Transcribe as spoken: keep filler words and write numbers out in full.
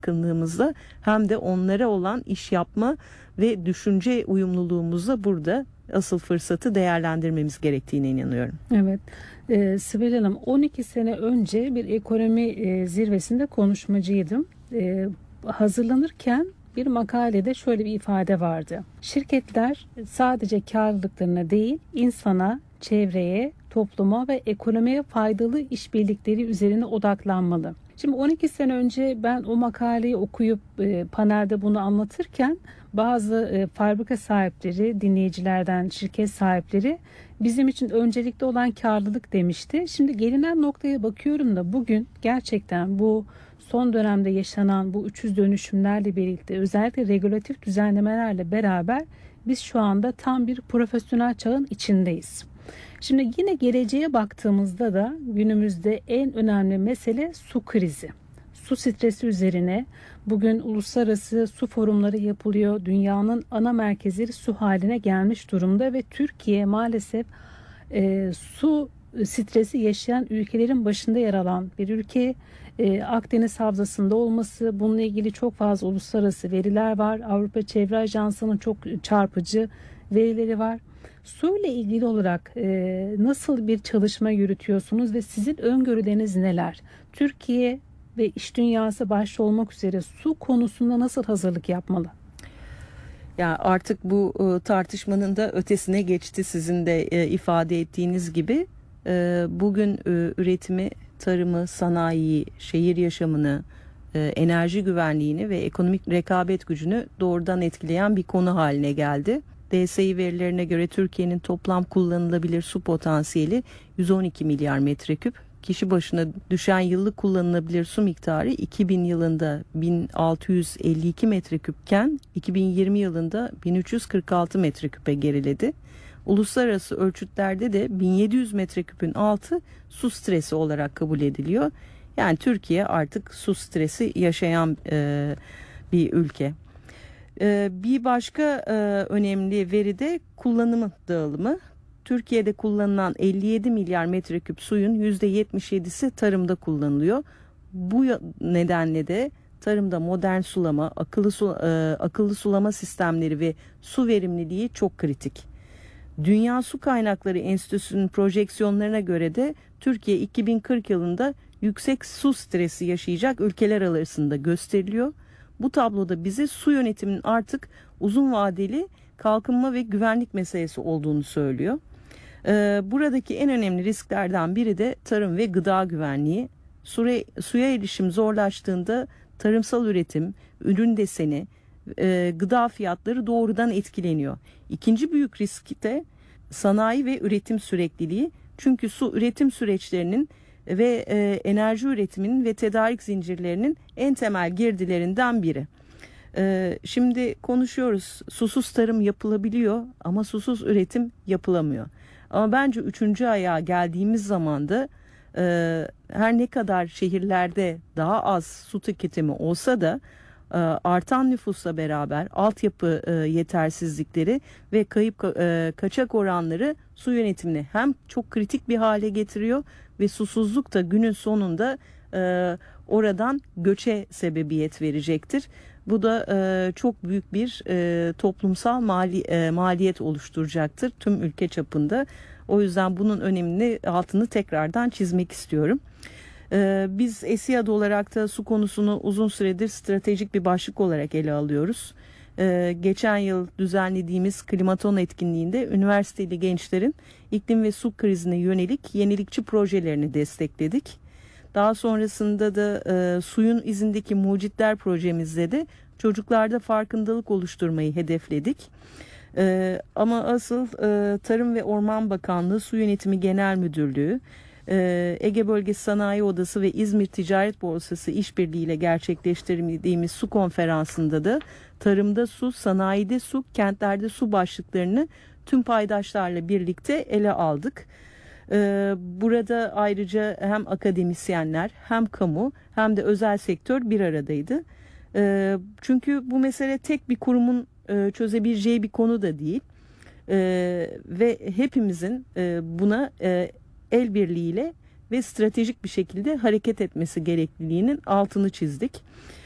yakınlığımızla hem de onlara olan iş yapma ve düşünce uyumluluğumuzla burada asıl fırsatı değerlendirmemiz gerektiğine inanıyorum. Evet. Ee, Sibel Hanım, on iki sene önce bir ekonomi e, zirvesinde konuşmacıydım. E, hazırlanırken bir makalede şöyle bir ifade vardı. Şirketler sadece karlılıklarına değil, insana, çevreye, topluma ve ekonomiye faydalı işbirlikleri üzerine odaklanmalı. Şimdi on iki sene önce ben o makaleyi okuyup e, panelde bunu anlatırken bazı e, fabrika sahipleri, dinleyicilerden şirket sahipleri bizim için öncelikli olan karlılık demişti. Şimdi gelinen noktaya bakıyorum da bugün gerçekten bu son dönemde yaşanan bu üç yüz dönüşümlerle birlikte, özellikle regülatif düzenlemelerle beraber biz şu anda tam bir profesyonel çağın içindeyiz. Şimdi yine geleceğe baktığımızda da günümüzde en önemli mesele su krizi. Su stresi üzerine bugün uluslararası su forumları yapılıyor. Dünyanın ana merkezleri su haline gelmiş durumda ve Türkiye maalesef e, su stresi yaşayan ülkelerin başında yer alan bir ülke. E, Akdeniz Havzası'nda olması, bununla ilgili çok fazla uluslararası veriler var. Avrupa Çevre Ajansı'nın çok çarpıcı verileri var. Su ile ilgili olarak e, nasıl bir çalışma yürütüyorsunuz ve sizin öngörüleriniz neler? Türkiye ve iş dünyası başta olmak üzere su konusunda nasıl hazırlık yapmalı? Ya artık bu e, tartışmanın da ötesine geçti, sizin de e, ifade ettiğiniz gibi. E, bugün e, üretimi, tarımı, sanayiyi, şehir yaşamını, e, enerji güvenliğini ve ekonomik rekabet gücünü doğrudan etkileyen bir konu haline geldi. D S İ verilerine göre Türkiye'nin toplam kullanılabilir su potansiyeli yüz on iki milyar metreküp. Kişi başına düşen yıllık kullanılabilir su miktarı iki bin yılında bin altı yüz elli iki metreküpken iki bin yirmi yılında bin üç yüz kırk altı metreküpe geriledi. Uluslararası ölçütlerde de bin yedi yüz metreküpün altı su stresi olarak kabul ediliyor. Yani Türkiye artık su stresi yaşayan e, bir ülke. Bir başka önemli veri de kullanımı dağılımı. Türkiye'de kullanılan elli yedi milyar metreküp suyun yüzde yetmiş yedisi tarımda kullanılıyor. Bu nedenle de tarımda modern sulama, akıllı, su, akıllı sulama sistemleri ve su verimliliği çok kritik. Dünya Su Kaynakları Enstitüsü'nün projeksiyonlarına göre de Türkiye iki bin kırk yılında yüksek su stresi yaşayacak ülkeler arasında gösteriliyor. Bu tabloda bize su yönetiminin artık uzun vadeli kalkınma ve güvenlik meselesi olduğunu söylüyor. Ee, buradaki en önemli risklerden biri de tarım ve gıda güvenliği. Suya, suya erişim zorlaştığında tarımsal üretim, ürün deseni, e, gıda fiyatları doğrudan etkileniyor. İkinci büyük risk de sanayi ve üretim sürekliliği. Çünkü su üretim süreçlerinin ve e, enerji üretiminin ve tedarik zincirlerinin en temel girdilerinden biri. E, şimdi konuşuyoruz, susuz tarım yapılabiliyor ama susuz üretim yapılamıyor. Ama bence üçüncü ayağa geldiğimiz zaman da e, her ne kadar şehirlerde daha az su tüketimi olsa da e, artan nüfusla beraber altyapı e, yetersizlikleri ve kayıp e, kaçak oranları su yönetimini hem çok kritik bir hale getiriyor ve susuzluk da günün sonunda e, oradan göçe sebebiyet verecektir. Bu da e, çok büyük bir e, toplumsal mali, e, maliyet oluşturacaktır tüm ülke çapında. O yüzden bunun önemini, altını tekrardan çizmek istiyorum. E, biz ESİAD olarak da su konusunu uzun süredir stratejik bir başlık olarak ele alıyoruz. Ee, geçen yıl düzenlediğimiz Klimaton etkinliğinde üniversiteli gençlerin iklim ve su krizine yönelik yenilikçi projelerini destekledik. Daha sonrasında da e, suyun izindeki mucitler projemizde de çocuklarda farkındalık oluşturmayı hedefledik. E, ama asıl e, Tarım ve Orman Bakanlığı Su Yönetimi Genel Müdürlüğü, e, Ege Bölgesi Sanayi Odası ve İzmir Ticaret Borsası işbirliğiyle gerçekleştirdiğimiz su konferansında da tarımda su, sanayide su, kentlerde su başlıklarını tüm paydaşlarla birlikte ele aldık. Burada ayrıca hem akademisyenler, hem kamu, hem de özel sektör bir aradaydı. Çünkü bu mesele tek bir kurumun çözebileceği bir konu da değil. Ve hepimizin buna el birliğiyle ve stratejik bir şekilde hareket etmesi gerekliliğinin altını çizdik.